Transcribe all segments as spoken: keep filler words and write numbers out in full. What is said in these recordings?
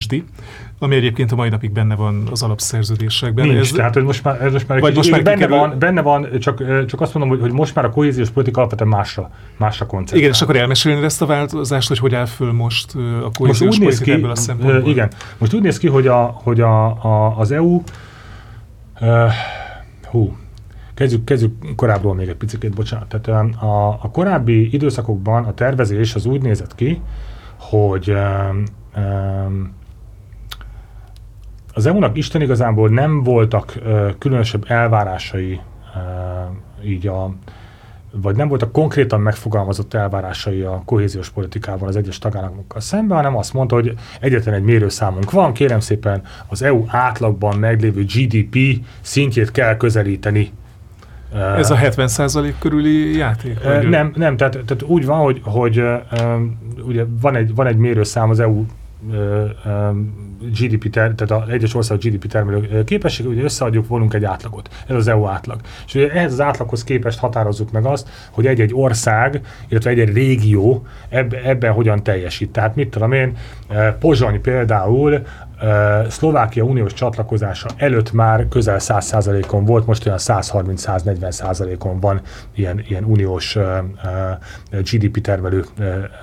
tőzsdi, ami egyébként a mai napig benne van az alapszerződésekben. Nincs, ez, tehát hogy most már, ez most már, vagy most már benne, kikerül... van, benne van, csak, csak azt mondom, hogy, hogy most már a kohéziós politika alapvetően másra, másra koncentrál. Igen, és akkor elmesélni ezt a változást, hogy hogy áll föl most a kohéziós politika ebből a szempontból? Igen, most úgy néz ki, hogy, a, hogy a, a, az é u, uh, hú, Kezdjük, kezdjük korábbról még egy picit, bocsánat. Tehát a, a korábbi időszakokban a tervezés az úgy nézett ki, hogy um, um, az é u-nak Isten igazából nem voltak uh, különösebb elvárásai, uh, így a, vagy nem voltak konkrétan megfogalmazott elvárásai a kohéziós politikában az egyes tagállamokkal szemben, hanem azt mondta, hogy egyetlen egy mérőszámunk van, kérem szépen az é u átlagban meglévő gé dé pé szintjét kell közelíteni. Ez a hetven százalék körüli játék? Uh, nem, nem, tehát, tehát úgy van, hogy, hogy uh, ugye van egy, van egy mérőszám az é u uh, um, gé dé pé, ter, tehát az egyes ország gé dé pé termelő képesség, ugye összeadjuk, vonunk egy átlagot. Ez az é u átlag. És ugye ehhez az átlaghoz képest határozzuk meg azt, hogy egy-egy ország, illetve egy-egy régió ebbe, ebben hogyan teljesít. Tehát mit tudom én, Pozsony például Uh, Szlovákia uniós csatlakozása előtt már közel száz százalékon volt, most olyan száz harminc száz negyven százalékon van ilyen, ilyen uniós uh, uh, gé dé pé termelő uh,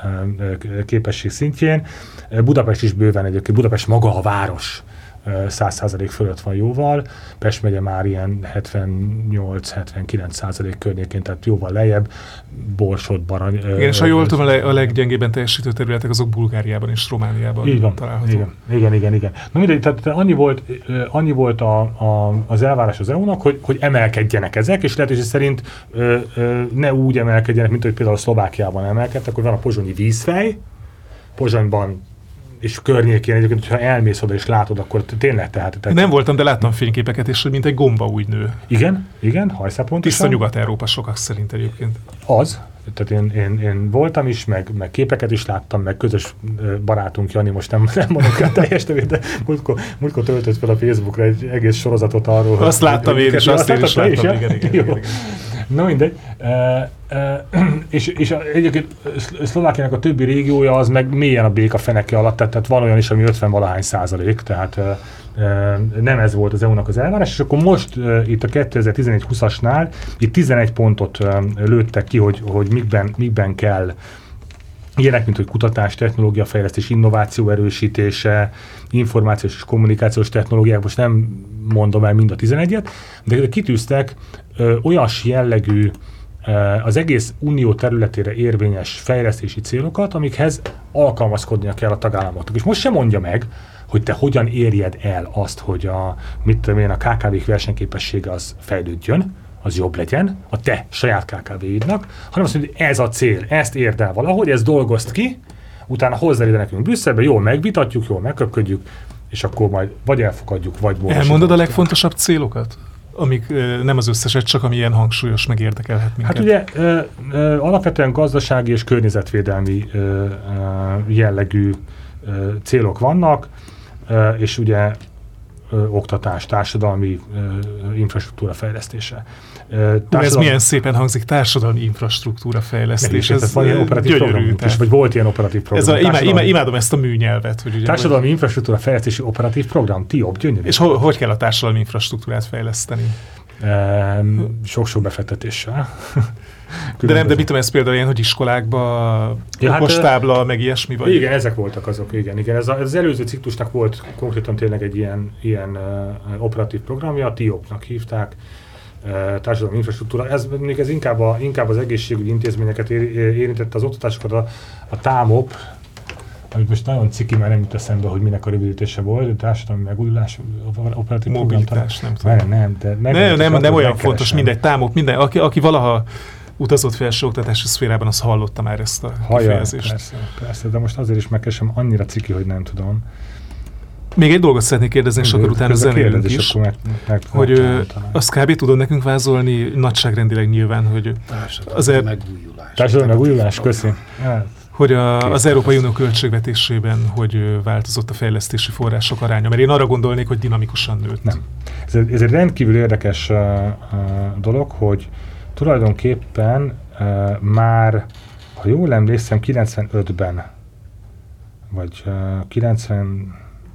uh, képesség szintjén. Budapest is bőven egyébként, Budapest maga a város száz százalék fölött van jóval, Pest megye már ilyen hetvennyolc hetvenkilenc százalék környékén, tehát jóval lejjebb, Borsod, Barany. Igen, és ha jól tudom, a leggyengébben teljesítő területek azok Bulgáriában és Romániában így van, találhatók. Igen, igen, igen. igen. Na mindegy, tehát annyi volt, annyi volt a, a, az elvárás az é u-nak, hogy, hogy emelkedjenek ezek, és lehetőség szerint ö, ö, ne úgy emelkedjenek, mint hogy például Szlovákiában emelkedtek, hogy van a pozsonyi vízfej, Pozsonyban és környékén egyébként, hogyha elmész oda és látod, akkor tényleg tehát... tehát nem voltam, de láttam fényképeket, és mint egy gomba úgy nő. Igen, igen, hajszál pontosan. Tiszta Nyugat-Európa sokak szerint egyébként. Az, tehát én, én, én voltam is, meg, meg képeket is láttam, meg közös barátunk Jani, most nem, nem mondok el teljes nevét, de múltkor, múltkor töltött fel a Facebookra egy egész sorozatot arról. Azt hogy, láttam hogy, én is, azt én is láttam, igen, igen, igen, igen, igen. Na mindegy. E, e, és, és egyébként Szlovákiának a többi régiója az meg mélyen a béka feneke alatt, tehát, tehát van olyan is, ami ötven valahány százalék, tehát e, e, nem ez volt az é u-nak az elvárás, és akkor most e, itt a kétezer-tizenegy húszasnál itt tizenegy pontot e, lőttek ki, hogy, hogy mikben, mikben kell ilyenek, mint hogy kutatás, technológia fejlesztés, innováció erősítése, információs és kommunikációs technológiák, most nem mondom el mind a tizenegyet, de kitűztek ö, olyas jellegű ö, az egész unió területére érvényes fejlesztési célokat, amikhez alkalmazkodnia kell a tagállamoknak. És most sem mondja meg, hogy te hogyan érjed el azt, hogy a, mit tudom én, a ká ká vé-k versenyképessége az fejlődjön, az jobb legyen a te saját ká ká vé-idnak, hanem azt mondja, hogy ez a cél, ezt érd el valahogy, ezt dolgozd ki, utána hozzá ide nekünk Brüsszelbe, jól megvitatjuk, jól megköpködjük, és akkor majd vagy elfogadjuk, vagy módosítjuk. Elmondod a legfontosabb célokat? Amik nem az összeset, csak ami ilyen hangsúlyos, meg érdekelhet minket. Hát ugye ö, ö, alapvetően gazdasági és környezetvédelmi ö, ö, jellegű ö, célok vannak, ö, és ugye ö, oktatás, társadalmi ö, infrastruktúra fejlesztése. Társadalmi... Ez milyen szépen hangzik, társadalmi infrastruktúra fejlesztés. Ez van ilyen operatív programunk is, vagy volt ilyen operatív program. Ez a, társadalmi... imá, imádom ezt a műnyelvet. Hogy ugye társadalmi vagy... infrastruktúra fejlesztési operatív program, ti jobb, gyönyörű. És ho, hogy kell a társadalmi infrastruktúrát fejleszteni? Um, sok-sok befektetéssel. De nem, de mit tudom, ez például ilyen, hogy iskolákba ja, okostábla, hát, meg ilyesmi? Vagy? Igen, ezek voltak azok, igen. igen. Ez, a, ez az előző ciklusnak volt konkrétan tényleg egy ilyen, ilyen uh, operatív programja, té i o pé-nak hívták, uh, társadalmi infrastruktúra. Ez, ez inkább, a, inkább az egészségügyi intézményeket ér, érintette, az oktatásokat, a, a támop, amit most nagyon ciki, mert nem jut eszembe, hogy minek a rövidítése volt, a társadalmi megújulás, operatív mobilitás, program, nem tudom. Nem, de nem, nem, nem, nem olyan fontos, mindegy, támop, minden, aki, aki valaha utazott felsőoktatási szférában, az hallotta már ezt a kifejezést. Persze, persze, de most azért is megkeresem, annyira ciki, hogy nem tudom. Még egy dolgot szeretnék kérdezni, és akkor utána zenélünk is, meg, meg, hogy ö, azt kb. Tudod nekünk vázolni nagyságrendileg nyilván, hogy az er... megújulás. Társadalmi megújulás, köszi. Hogy a, az Európai Unió költségvetésében hogy változott a fejlesztési források aránya, mert én arra gondolnék, hogy dinamikusan nőtt. Nem. Ez, ez egy rendkívül érdekes uh, uh, dolog, hogy tulajdonképpen uh, már, ha jól emlékszem, kilencvenötben, vagy uh, kilencven